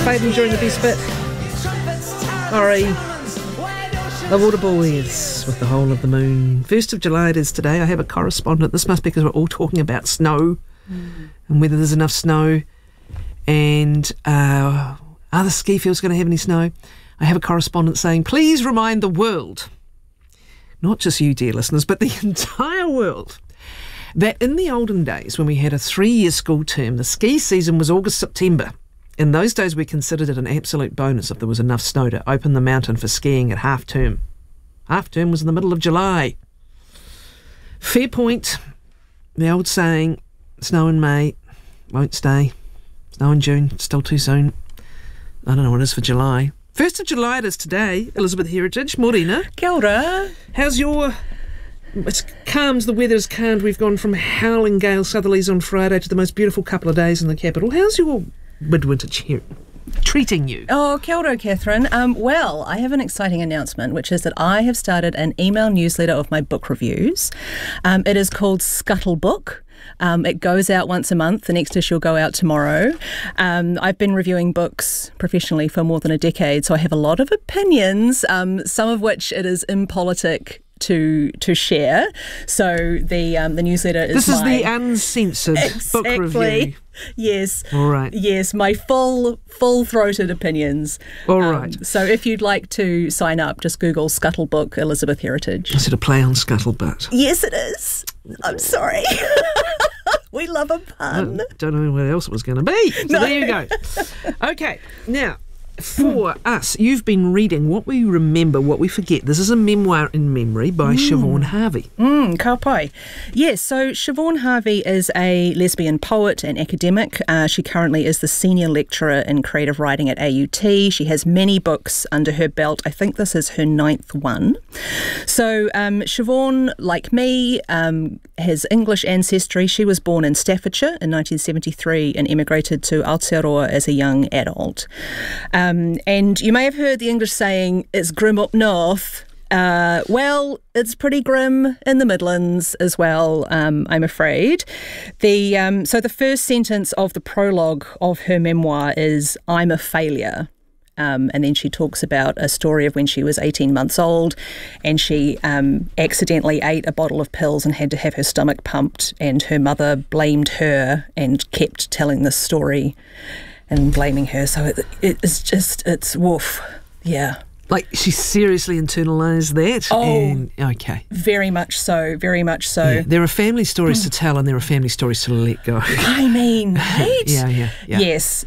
fading during the best bit. Sorry. The Waterboys with The Whole of the Moon. 1st of July it is today. I have a correspondent. This must be because we're all talking about snow and whether there's enough snow and are the ski fields going to have any snow. I have a correspondent saying, please remind the world, not just you, dear listeners, but the entire world, that in the olden days when we had a 3-year school term, the ski season was August-September. In those days, we considered it an absolute bonus if there was enough snow to open the mountain for skiing at half-term. Half-term was in the middle of July. Fair point. The old saying, snow in May, won't stay. Snow in June, still too soon. I don't know what it is for July. 1st of July it is today. Elizabeth Heritage, Morena. Kia ora. How's your... It's calmed, the weather's calmed. We've gone from howling gale southerlies on Friday to the most beautiful couple of days in the capital. How's your midwinter treating you? Oh, kia ora, Catherine. Well, I have an exciting announcement, which is that I have started an email newsletter of my book reviews. It is called Scuttle Book. It goes out once a month. The next issue will go out tomorrow. I've been reviewing books professionally for more than a decade, so I have a lot of opinions, some of which it is impolitic to share. So the newsletter is This is the uncensored book review. Yes. All right. Yes, my full-throated opinions. All right. So if you'd like to sign up, just Google Scuttle Book Elizabeth Heritage. Is it a play on scuttlebutt? Yes, it is. I'm sorry. We love a pun. I don't know what else it was going to be. So there you go. Okay, now, for us, you've been reading What We Remember, What We Forget. This is a memoir in memory by Siobhan Harvey. Ka pai. Yes, so Siobhan Harvey is a lesbian poet and academic. She currently is the senior lecturer in creative writing at AUT. She has many books under her belt. I think this is her 9th one. So Siobhan, like me, has English ancestry. She was born in Staffordshire in 1973 and emigrated to Aotearoa as a young adult. And you may have heard the English saying, it's grim up north. Well, it's pretty grim in the Midlands as well, I'm afraid. So the first sentence of the prologue of her memoir is, I'm a failure. And then she talks about a story of when she was 18 months old and she accidentally ate a bottle of pills and had to have her stomach pumped, and her mother blamed her and kept telling this story and blaming her. So it's woof. Yeah. Like, she seriously internalised that? Oh, okay. Very much so, very much so. Yeah, there are family stories to tell and there are family stories to let go. I mean, right? Yeah. Yes.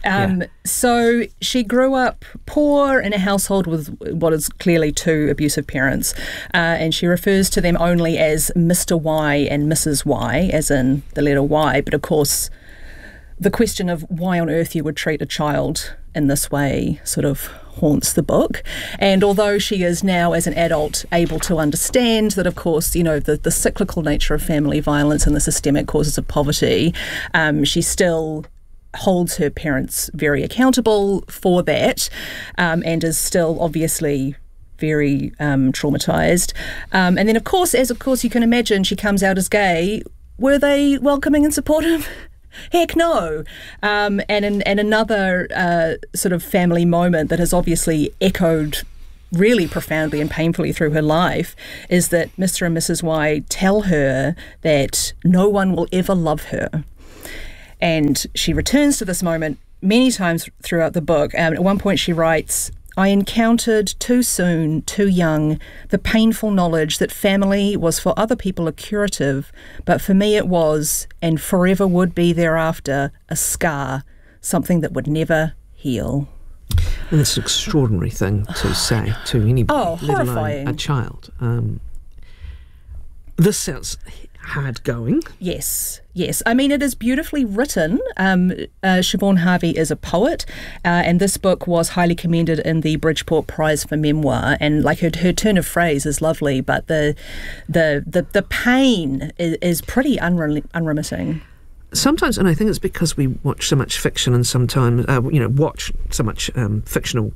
So she grew up poor in a household with what is clearly 2 abusive parents, and she refers to them only as Mr. Y and Mrs. Y, as in the letter Y, but of course the question of why on earth you would treat a child in this way sort of haunts the book. And although she is now, as an adult, able to understand that, of course, you know, the cyclical nature of family violence and the systemic causes of poverty, she still holds her parents very accountable for that, and is still obviously very traumatised. And then, of course you can imagine, she comes out as gay. Were they welcoming and supportive? Heck no. And another sort of family moment that has obviously echoed really profoundly and painfully through her life is that Mr. and Mrs. Y tell her that no one will ever love her. And she returns to this moment many times throughout the book. At one point she writes, I encountered too soon, too young, the painful knowledge that family was for other people a curative, but for me it was, and forever would be thereafter, a scar, something that would never heal. And it's an extraordinary thing to say to anybody, let horrifying. alone a child. This sounds hard-going. Yes. I mean, it is beautifully written. Siobhan Harvey is a poet, and this book was highly commended in the Bridgeport Prize for Memoir. And like her turn of phrase is lovely, but the pain is pretty unremitting. Sometimes, and I think it's because we watch so much fiction, and sometimes watch so much fictional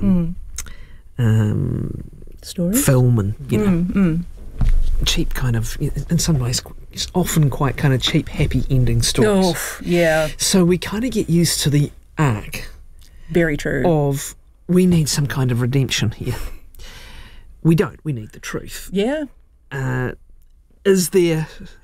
story, film, and cheap kind of, in some ways, it's often quite kind of cheap, happy ending stories. Oh, yeah. So we kind of get used to the arc Very true. of we need some kind of redemption here. We don't. We need the truth. Yeah. Is there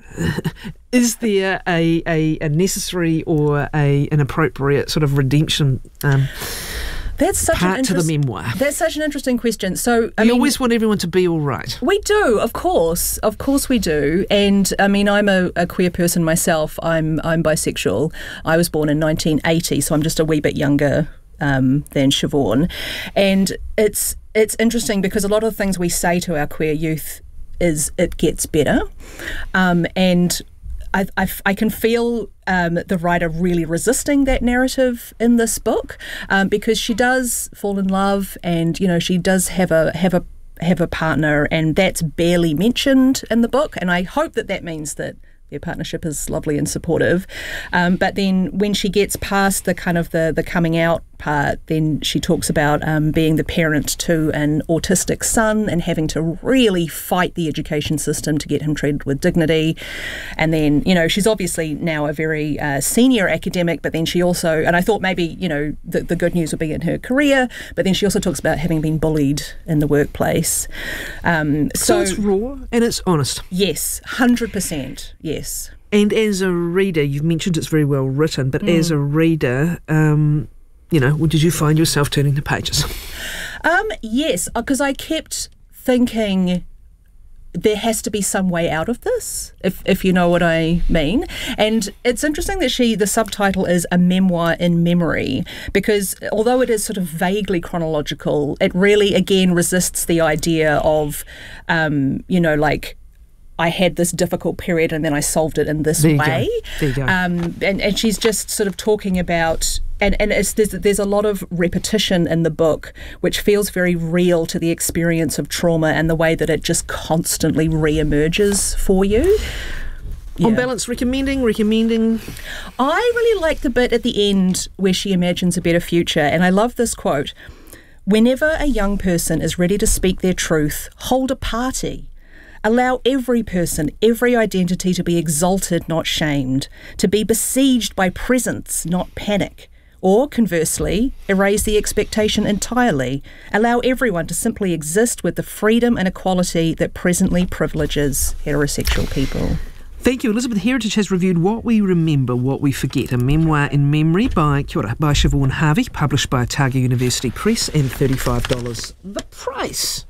a necessary or an appropriate sort of redemption That's such part to the memoir? That's such an interesting question. So I always want everyone to be all right. We do, of course we do. And I mean, I'm a queer person myself. I'm bisexual. I was born in 1980, so I'm just a wee bit younger than Siobhan. And it's interesting because a lot of the things we say to our queer youth is it gets better, and I can feel the writer really resisting that narrative in this book, because she does fall in love, and she does have a partner, and that's barely mentioned in the book. And I hope that means that their partnership is lovely and supportive. But then when she gets past the kind of the coming out part, then she talks about being the parent to an autistic son and having to really fight the education system to get him treated with dignity. And then, she's obviously now a very senior academic, but then she also, and I thought maybe, the good news would be in her career, but then she also talks about having been bullied in the workplace. So it's raw and it's honest. Yes, 100%. Yes. And as a reader, you've mentioned it's very well written, but as a reader, did you find yourself turning the pages? Yes, because I kept thinking there has to be some way out of this, if you know what I mean. And it's interesting that the subtitle is A Memoir in Memory, because although it is sort of vaguely chronological, it really, again, resists the idea of, I had this difficult period and then I solved it in this way. There you go. And she's just sort of talking about, and there's a lot of repetition in the book, which feels very real to the experience of trauma and the way that it just constantly re-emerges for you. Yeah. On balance, recommending. I really like the bit at the end where she imagines a better future, and I love this quote. Whenever a young person is ready to speak their truth, hold a party. Allow every person, every identity to be exalted, not shamed, to be besieged by presence, not panic. Or, conversely, erase the expectation entirely. Allow everyone to simply exist with the freedom and equality that presently privileges heterosexual people. Thank you. Elizabeth Heritage has reviewed What We Remember, What We Forget, a memoir in memory by Siobhan Harvey, published by Otago University Press, and $35 the price.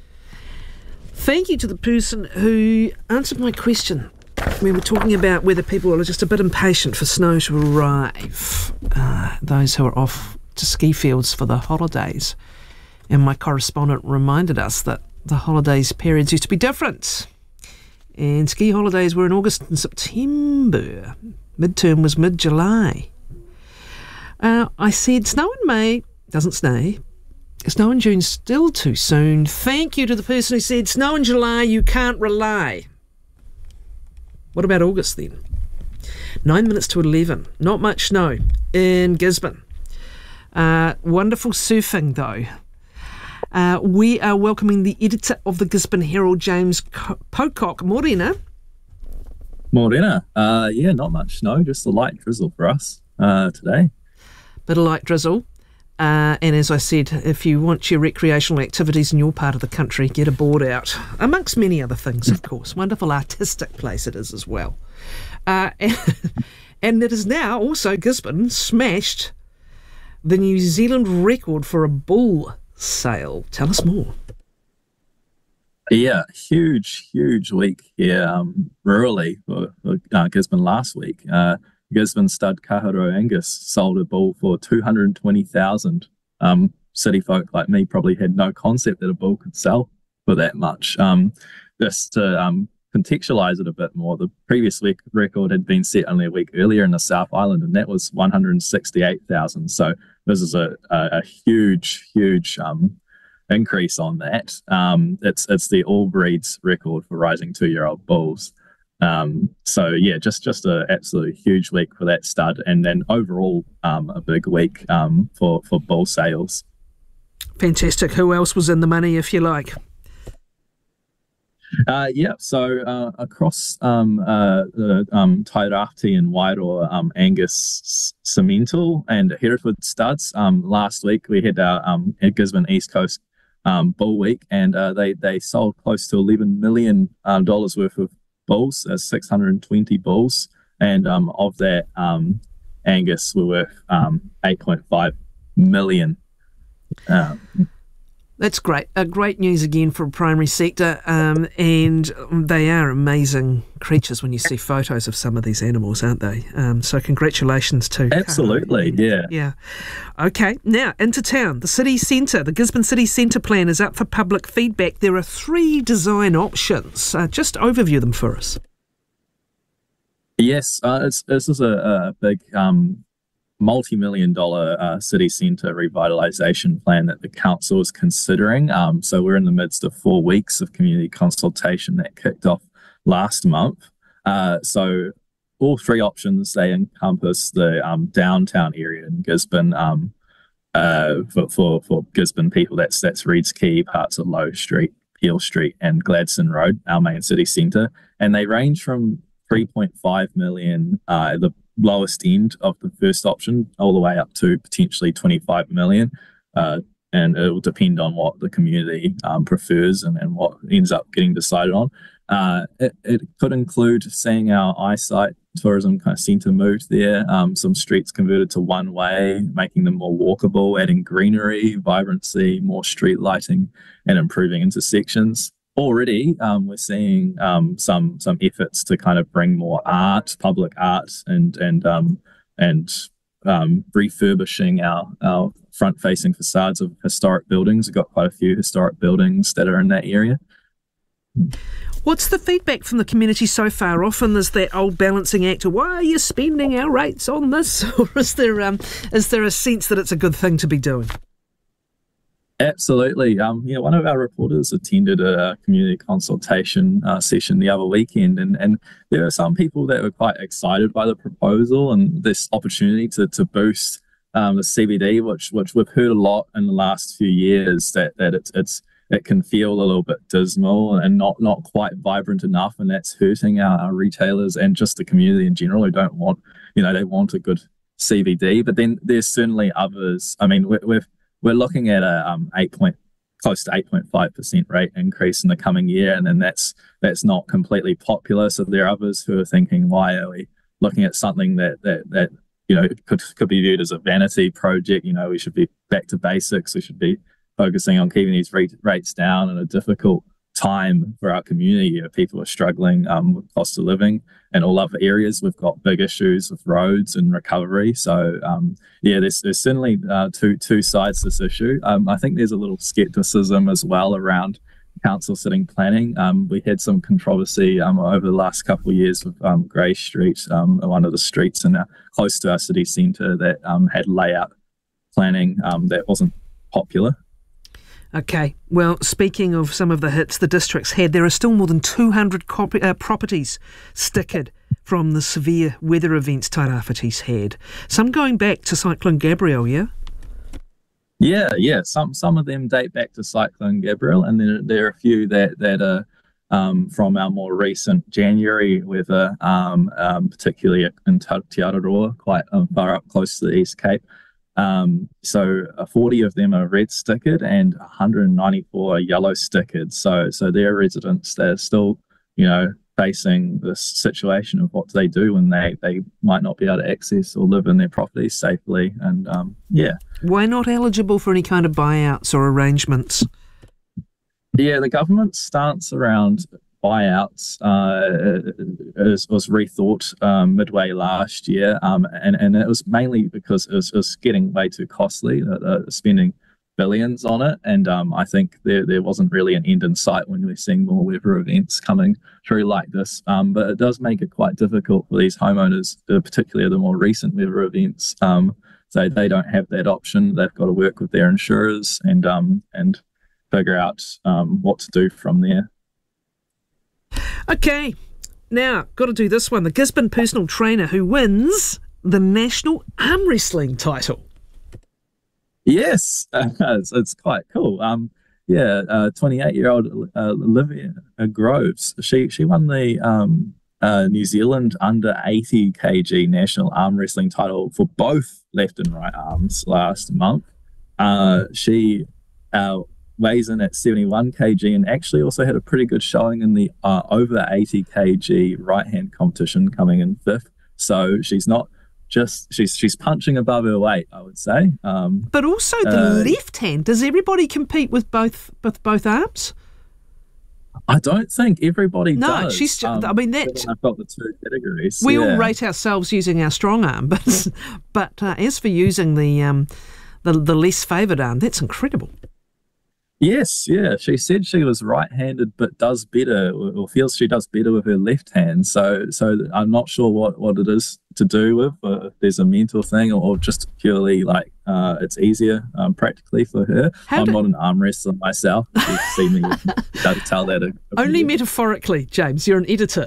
Thank you to the person who answered my question. We were talking about whether people are just a bit impatient for snow to arrive, those who are off to ski fields for the holidays. And my correspondent reminded us that the holidays periods used to be different. And ski holidays were in August and September. Midterm was mid-July. I said snow in May doesn't snow. Snow in June still too soon. Thank you to the person who said snow in July you can't rely. What about August then? 9 minutes to 11. Not much snow in Gisborne. Wonderful surfing though. We are welcoming the editor of the Gisborne Herald, James Pocock. Morena. Morena. Yeah, not much snow, just a light drizzle for us today. Bit of light drizzle. And as I said, if you want your recreational activities in your part of the country, get a board out. Amongst many other things, of course. Wonderful artistic place it is as well. And it is now also Gisborne smashed the New Zealand record for a bull sale. Tell us more. Yeah, huge week here rurally for Gisborne last week. Gisborne stud Kaharo Angus sold a bull for $220,000. City folk like me probably had no concept that a bull could sell for that much. Just to contextualise it a bit more, the previous week record had been set only a week earlier in the South Island, and that was $168,000. So this is a huge increase on that. It's the all breeds record for rising 2-year-old bulls. So yeah, just an absolute huge week for that stud, and then overall a big week for bull sales. Fantastic. Who else was in the money, if you like? Across the Tairāwhiti and Wairoa, Angus Cemental and Hereford Studs. Last week we had our Gisborne East Coast Bull Week, and they sold close to $11 million worth of bulls, 620 bulls, and of that, Angus were worth $8.5 million. That's great. Great news again for primary sector, and they are amazing creatures when you see photos of some of these animals, aren't they? So congratulations to Absolutely, Karen. Yeah. Okay, now into town. The city centre, the Gisborne City Centre plan is up for public feedback. There are 3 design options. Just overview them for us. Yes, this is a big multi-million-dollar city centre revitalisation plan that the council is considering. So we're in the midst of 4 weeks of community consultation that kicked off last month. So all 3 options, they encompass the downtown area in Gisborne. For Gisborne people, that's Reeds Quay, parts of Low Street, Peel Street, and Gladstone Road, our main city centre, and they range from 3.5 million, the lowest end of the first option, all the way up to potentially 25 million, and it will depend on what the community prefers and what ends up getting decided on. It could include seeing our eyesight tourism kind of centre moved there, some streets converted to one way, making them more walkable, adding greenery, vibrancy, more street lighting, and improving intersections. Already, we're seeing some efforts to kind of bring more art, public art, and refurbishing our front-facing facades of historic buildings. We've got quite a few historic buildings that are in that area. What's the feedback from the community so far? Often there's that old balancing act of, why are you spending our rates on this? Or is there a sense that it's a good thing to be doing? Absolutely. One of our reporters attended a community consultation session the other weekend, and there are some people that were quite excited by the proposal and this opportunity to boost the CBD, which we've heard a lot in the last few years, that it can feel a little bit dismal and not quite vibrant enough, and that's hurting our retailers and just the community in general who don't want, they want a good CBD. But then there's certainly others. I mean, we're looking at a close to 8.5% rate increase in the coming year, and then that's not completely popular. So there are others who are thinking, why are we looking at something that could be viewed as a vanity project? We should be back to basics. We should be focusing on keeping these rates down in a difficult time for our community. People are struggling with cost of living, and all other areas we've got big issues with roads and recovery. So there's certainly two sides to this issue. I think there's a little skepticism as well around council sitting planning. We had some controversy over the last couple of years with Grey Street, one of the streets close to our city centre that had layout planning that wasn't popular. Okay, well, speaking of some of the hits the district's had, there are still more than 200 properties stickered from the severe weather events Tairāwhiti's had. Some going back to Cyclone Gabrielle, yeah? Yeah. Some of them date back to Cyclone Gabrielle, and then there are a few that are from our more recent January weather, particularly in Te Araroa, quite far up close to the East Cape. So 40 of them are red stickered and 194 are yellow stickered. So they're residents that are still, facing this situation of what do they do when they might not be able to access or live in their properties safely. And Why not eligible for any kind of buyouts or arrangements? Yeah, the government's stance around buyouts was rethought midway last year, and it was mainly because it was getting way too costly, spending billions on it, and I think there wasn't really an end in sight when we're seeing more weather events coming through like this, but it does make it quite difficult for these homeowners, particularly the more recent weather events. So they don't have that option. They've got to work with their insurers and figure out what to do from there. Okay, now, got to do this one. The Gisborne personal trainer who wins the national arm wrestling title. Yes, it's quite cool. Yeah, 28-year-old Olivia Groves. She won the New Zealand under 80 kg national arm wrestling title for both left and right arms last month. She weighs in at 71 kg and actually also had a pretty good showing in the over 80 kg right hand competition, coming in fifth. So she's not just she's punching above her weight, I would say. But also the left hand. Does everybody compete with both arms? I don't think everybody does. No, she's just, I mean, I've got the two categories. We all rate ourselves using our strong arm, but as for using the less favoured arm, that's incredible. Yes, yeah. She said she was right-handed, but does better, or feels she does better with her left hand. So I'm not sure what it is to do with, if there's a mental thing, or just purely like it's easier practically for her. I'm not an arm wrestler myself. You see me tell that. Only metaphorically, James. You're an editor.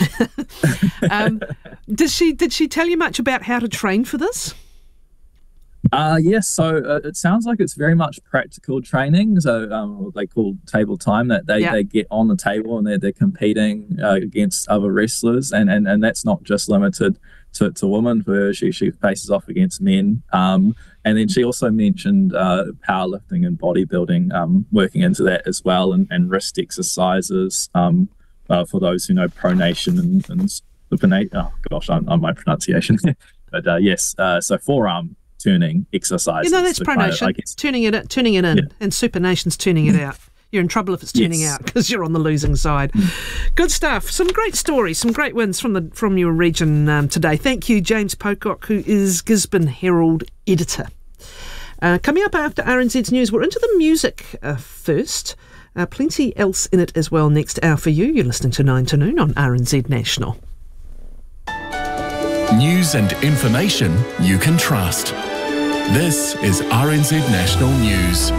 Did she tell you much about how to train for this? Yes, so it sounds like it's very much practical training. So what they call table time, that they get on the table and they're competing against other wrestlers, and that's not just limited to women. For her, she faces off against men. And then she also mentioned powerlifting and bodybuilding, working into that as well, and wrist exercises for those who know pronation and supination. Oh gosh, on my pronunciation. But yes, so forearm turning exercises. That's pronation. I guess. Turning it in, and supination's turning it out. You're in trouble if it's turning out because you're on the losing side. Good stuff. Some great stories, some great wins from your region today. Thank you, James Pocock, who is Gisborne Herald editor. Coming up after RNZ's News, we're into the music first. Plenty else in it as well next hour for you. You're listening to 9 to Noon on RNZ National. News and information you can trust. This is RNZ National News.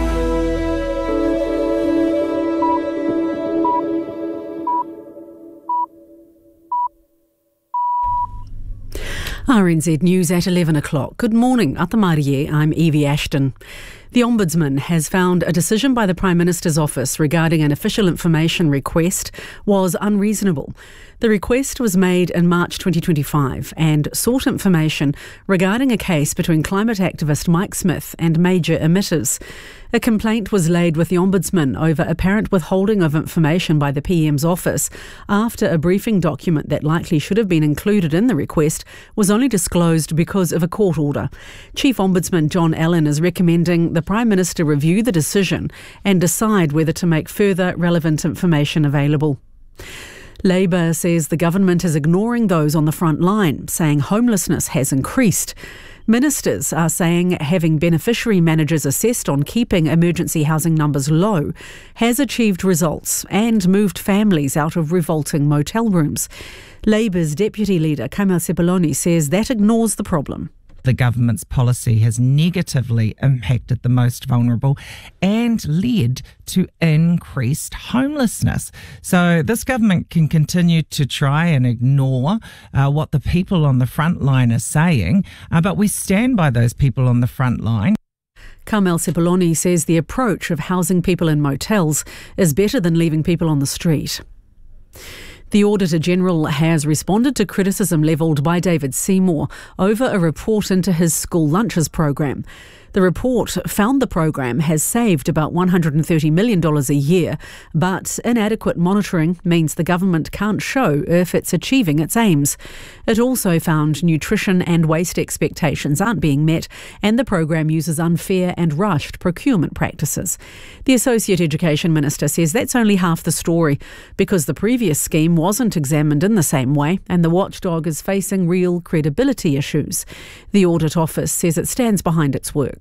RNZ News at 11 o'clock. Good morning. Atamarie, I'm Evie Ashton. The Ombudsman has found a decision by the Prime Minister's office regarding an official information request was unreasonable. The request was made in March 2025 and sought information regarding a case between climate activist Mike Smith and major emitters. A complaint was laid with the Ombudsman over apparent withholding of information by the PM's office after a briefing document that likely should have been included in the request was only disclosed because of a court order. Chief Ombudsman John Allen is recommending the Prime Minister review the decision and decide whether to make further relevant information available. Labour says the government is ignoring those on the front line, saying homelessness has increased. Ministers are saying having beneficiary managers assessed on keeping emergency housing numbers low has achieved results and moved families out of revolting motel rooms. Labour's Deputy Leader Kamel Sepuloni says that ignores the problem. The government's policy has negatively impacted the most vulnerable and led to increased homelessness. So this government can continue to try and ignore what the people on the front line are saying, but we stand by those people on the front line. Kamel Sepuloni says the approach of housing people in motels is better than leaving people on the street. The Auditor-General has responded to criticism levelled by David Seymour over a report into his school lunches program. The report found the program has saved about $130 million a year, but inadequate monitoring means the government can't show if it's achieving its aims. It also found nutrition and waste expectations aren't being met, and the program uses unfair and rushed procurement practices. The Associate Education Minister says that's only half the story, because the previous scheme wasn't examined in the same way, and the watchdog is facing real credibility issues. The Audit Office says it stands behind its work.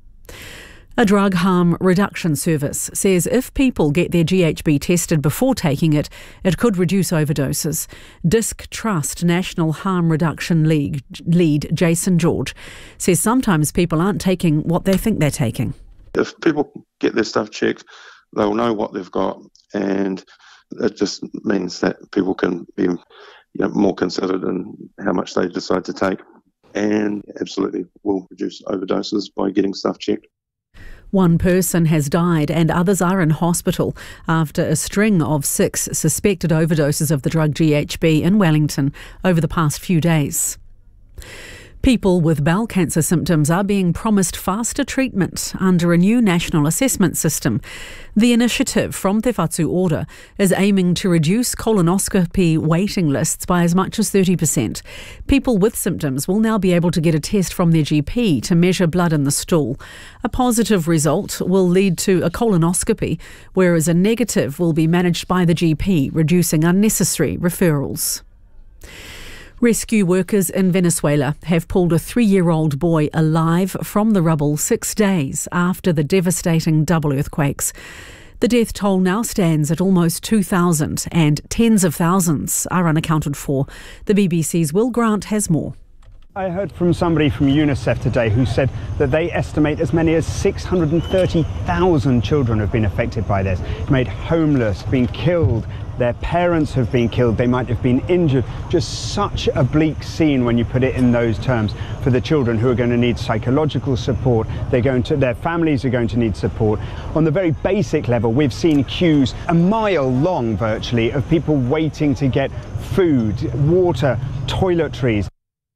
A drug harm reduction service says if people get their GHB tested before taking it, it could reduce overdoses. Disc Trust National Harm Reduction lead Jason George says sometimes people aren't taking what they think they're taking. If people get their stuff checked, they'll know what they've got, and it just means that people can be more considered in how much they decide to take, and absolutely will reduce overdoses by getting stuff checked. One person has died and others are in hospital after a string of 6 suspected overdoses of the drug GHB in Wellington over the past few days. People with bowel cancer symptoms are being promised faster treatment under a new national assessment system. The initiative from Te Whatu Order is aiming to reduce colonoscopy waiting lists by as much as 30%. People with symptoms will now be able to get a test from their GP to measure blood in the stool. A positive result will lead to a colonoscopy, whereas a negative will be managed by the GP, reducing unnecessary referrals. Rescue workers in Venezuela have pulled a 3-year-old boy alive from the rubble 6 days after the devastating double earthquakes. The death toll now stands at almost 2,000 and tens of thousands are unaccounted for. The BBC's Will Grant has more. I heard from somebody from UNICEF today who said that they estimate as many as 630,000 children have been affected by this, made homeless, been killed. Their parents have been killed, they might have been injured. Just such a bleak scene when you put it in those terms for the children who are going to need psychological support. Their families are going to need support. On the very basic level, we've seen queues a mile long virtually of people waiting to get food, water, toiletries.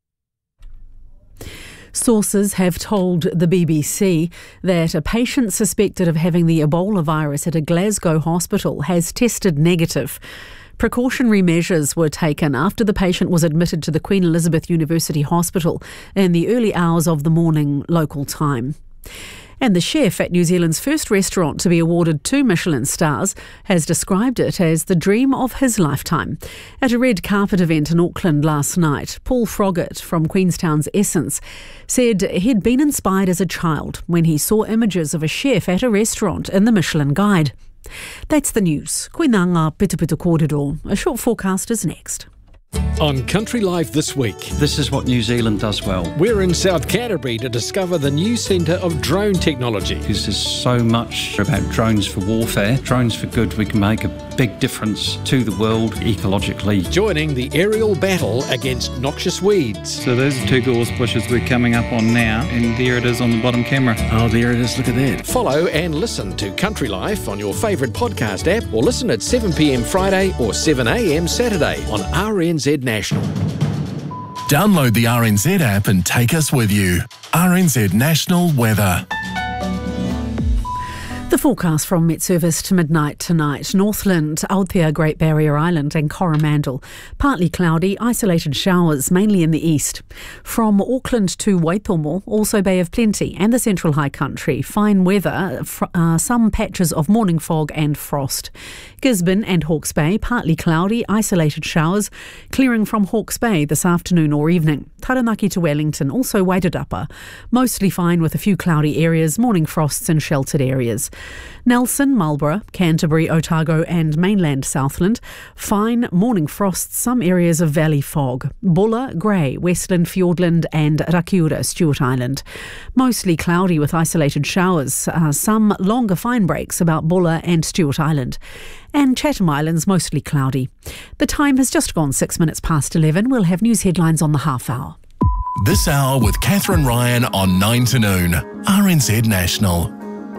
Sources have told the BBC that a patient suspected of having the Ebola virus at a Glasgow hospital has tested negative. Precautionary measures were taken after the patient was admitted to the Queen Elizabeth University Hospital in the early hours of the morning local time. And the chef at New Zealand's first restaurant to be awarded 2 Michelin stars has described it as the dream of his lifetime. At a red carpet event in Auckland last night, Paul Froggatt from Queenstown's Essence said he'd been inspired as a child when he saw images of a chef at a restaurant in the Michelin Guide. That's the news. Koina ngā pitupitu kōrero. A short forecast is next. On Country Life this week. This is what New Zealand does well. We're in South Canterbury to discover the new centre of drone technology. Because there's so much about drones for warfare, drones for good. We can make a big difference to the world ecologically. Joining the aerial battle against noxious weeds. So those are 2 gorse bushes we're coming up on now, and there it is on the bottom camera. Oh, there it is, look at that. Follow and listen to Country Life on your favourite podcast app, or listen at 7 p.m. Friday or 7 a.m. Saturday on RNZ National. Download the RNZ app and take us with you. RNZ National Weather. The forecast from Met Service to midnight tonight. Northland, Aotea, Great Barrier Island and Coromandel. Partly cloudy, isolated showers, mainly in the east. From Auckland to Waitomo, also Bay of Plenty and the Central High Country. Fine weather, some patches of morning fog and frost. Gisborne and Hawke's Bay, partly cloudy, isolated showers, clearing from Hawke's Bay this afternoon or evening. Taranaki to Wellington, also Wairarapa. Mostly fine with a few cloudy areas, morning frosts in sheltered areas. Nelson, Marlborough, Canterbury, Otago and mainland Southland. Fine, morning frosts, some areas of valley fog. Bulla, grey, Westland, Fiordland and Rakiura, Stewart Island. Mostly cloudy with isolated showers, some longer fine breaks about Bulla and Stewart Island. And Chatham Islands mostly cloudy. The time has just gone 6 minutes past 11. We'll have news headlines on the half hour. This hour with Catherine Ryan on 9 to noon. RNZ National.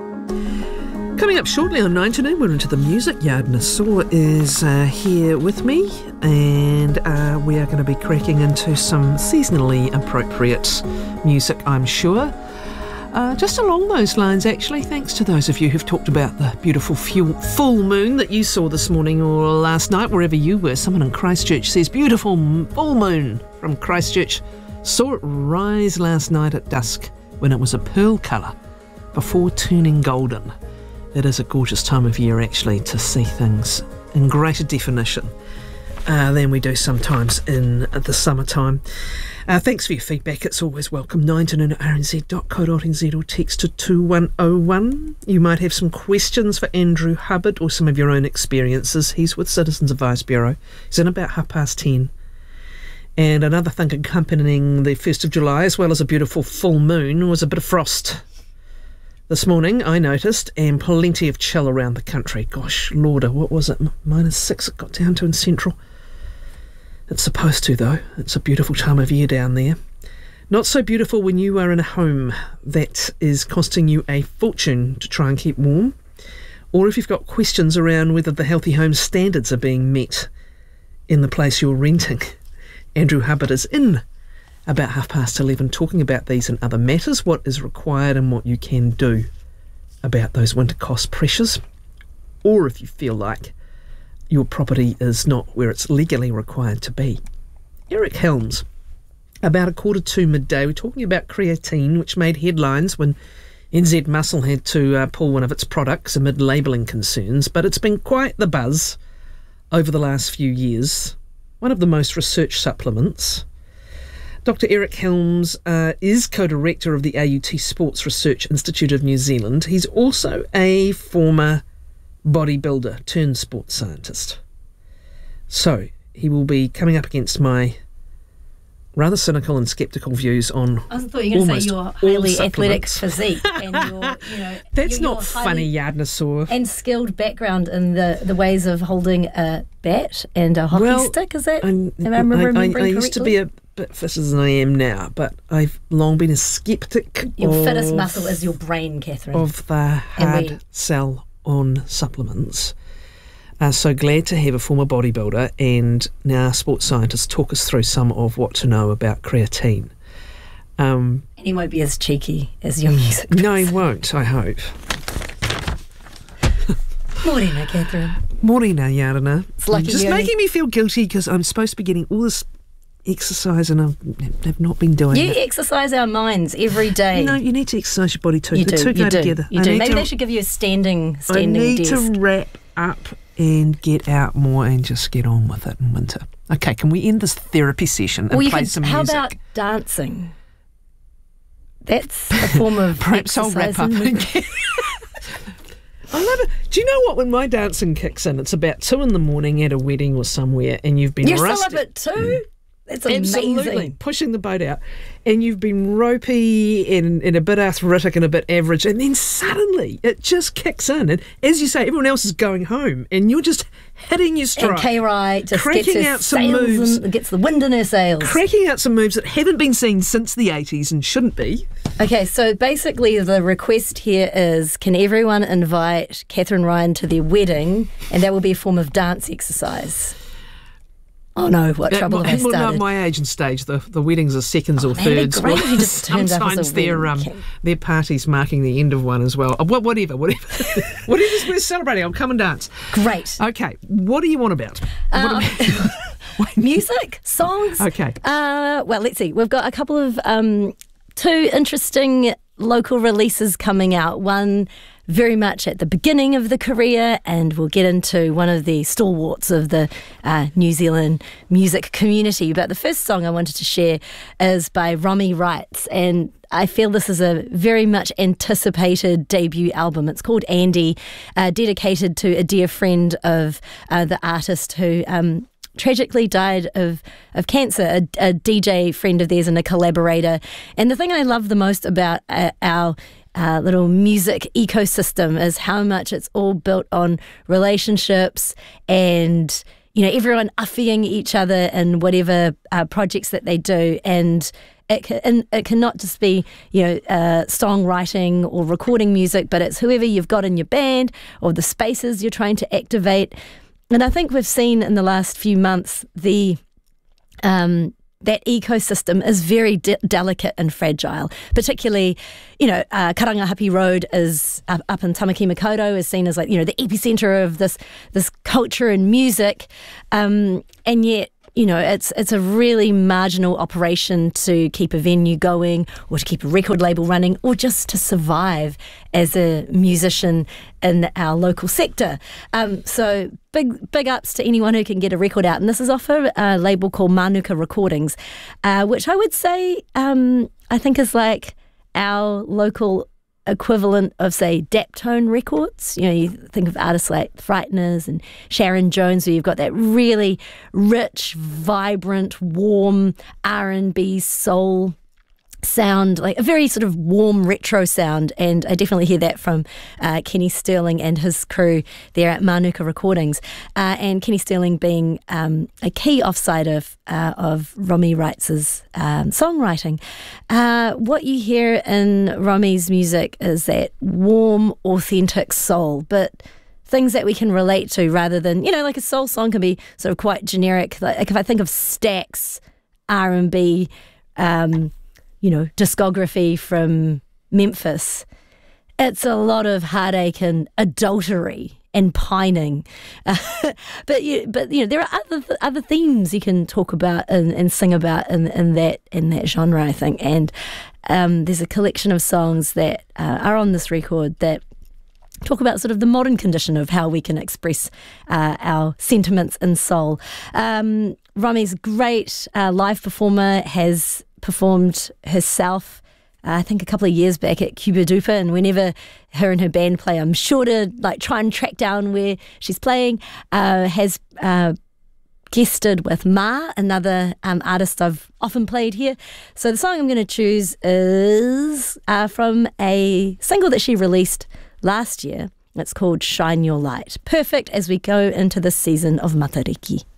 Coming up shortly on 9 to noon, we're into the music yard. Nassau is here with me, and we are going to be cracking into some seasonally appropriate music, I'm sure. Just along those lines, actually, thanks to those of you who've talked about the beautiful full moon that you saw this morning or last night, wherever you were. Someone in Christchurch says, beautiful full moon from Christchurch. Saw it rise last night at dusk when it was a pearl colour before turning golden. It is a gorgeous time of year, actually, to see things in greater definition than we do sometimes in the summertime. Thanks for your feedback. It's always welcome. 9to-noon@rnz.co.nz or text to 2101. You might have some questions for Andrew Hubbard or some of your own experiences. He's with Citizens Advice Bureau. He's in about 10:30. And another thing accompanying the 1st of July, as well as a beautiful full moon, was a bit of frost. This morning, I noticed, and plenty of chill around the country. Gosh, Lorda, what was it? -6 it got down to in central. It's supposed to, though. It's a beautiful time of year down there. Not so beautiful when you are in a home that is costing you a fortune to try and keep warm, or if you've got questions around whether the healthy home standards are being met in the place you're renting. Andrew Hubbard is in about 11:30 talking about these and other matters, what is required and what you can do about those winter cost pressures, or if you feel like your property is not where it's legally required to be. Eric Helms, about 1:45 midday, we're talking about creatine, which made headlines when NZ Muscle had to pull one of its products amid labelling concerns, but it's been quite the buzz over the last few years. One of the most researched supplements. Dr. Eric Helms is co-director of the AUT Sports Research Institute of New Zealand. He's also a former bodybuilder turned sports scientist. So he will be coming up against my rather cynical and sceptical views on I thought you were going to say your highly athletic physique and your, That's your not funny, Yardnasaur. And skilled background in the ways of holding a bat and a hockey stick. Is that? Am I remembering correctly? I used to be a bit fitter than I am now, but I've long been a sceptic. Your fittest muscle is your brain, Catherine. Of the hard sell on supplements. So glad to have a former bodybuilder and now sports scientist talk us through some of what to know about creatine. And he won't be as cheeky as your music. No, he won't, I hope. Morena, Catherine. Morena, Yarana. It's lucky just making me feel guilty because I'm supposed to be getting all this exercise and I have not been doing it. You exercise our minds every day. No, you need to exercise your body too. You the do, two go you do, together. You do. Maybe they should give you a standing desk. I need to wrap up and get out more and just get on with it in winter. Okay, can we end this therapy session and play some music? How about dancing? That's a form of Perhaps I'll wrap up again. I love it. Do you know what? When my dancing kicks in, it's about 2 a.m. at a wedding or somewhere, and you've been You're rusty. still up at 2? That's amazing. Absolutely, pushing the boat out, and you've been ropey and a bit arthritic and a bit average, and then suddenly it just kicks in, and as you say, everyone else is going home, and you're just hitting your stride. And K-Wright just cracking gets out some moves, gets the wind in her sails, cracking out some moves that haven't been seen since the 80s and shouldn't be. Okay, so basically the request here is, can everyone invite Catherine Ryan to their wedding, and that will be a form of dance exercise. Oh no, what trouble have I started? Well, no, my age and stage, the weddings are seconds or thirds. Great if you just turned up as a Sometimes their parties marking the end of one as well. Whatever's worth celebrating, I'll come and dance. Great. Okay, what do you want about? Music? Songs? Okay. Well, let's see. We've got a couple of 2 interesting local releases coming out. One very much at the beginning of the career, and we'll get into one of the stalwarts of the New Zealand music community. But the first song I wanted to share is by Romy Wrights, and I feel this is a very much anticipated debut album. It's called Andy, dedicated to a dear friend of the artist who tragically died of cancer, a DJ friend of theirs and a collaborator. And the thing I love the most about our little music ecosystem is how much it's all built on relationships and, everyone uffing each other in whatever projects that they do. And it cannot just be, songwriting or recording music, but it's whoever you've got in your band or the spaces you're trying to activate. And I think we've seen in the last few months that ecosystem is very delicate and fragile. Particularly, Karangahape Road is up in Tamaki Makaurau is seen as the epicenter of this culture and music, and yet it's a really marginal operation to keep a venue going or to keep a record label running or just to survive as a musician in our local sector. So big ups to anyone who can get a record out. And this is off a label called Manuka Recordings, which I would say I think is like our local equivalent of, say, Daptone Records. You think of artists like Frighteners and Sharon Jones, where you've got that really rich, vibrant, warm R&B soul sound, like a very sort of warm retro sound, and I definitely hear that from Kenny Sterling and his crew there at Manuka Recordings, and Kenny Sterling being a key offside of Romy Wright's songwriting. What you hear in Romy's music is that warm, authentic soul, but things that we can relate to rather than, like a soul song can be sort of quite generic. Like if I think of Stax R&B, discography from Memphis, it's a lot of heartache and adultery and pining. But there are other themes you can talk about and sing about in that genre, I think. And there's a collection of songs that are on this record that talk about sort of the modern condition of how we can express our sentiments in soul. Romy's a great live performer, has performed herself, I think a couple of years back at Cuba Duper, and whenever her and her band play, I'm sure to try and track down where she's playing. Has guested with Ma, another artist I've often played here. So the song I'm going to choose is from a single that she released last year. It's called Shine Your Light. Perfect as we go into this season of Matariki.